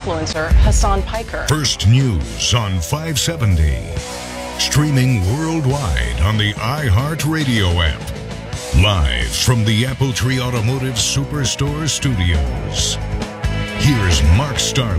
influencer Hassan Piker. First News on 570. Streaming worldwide on the iHeartRadio app. Live from the Appletree Automotive Superstore studios. Here's Mark Starling.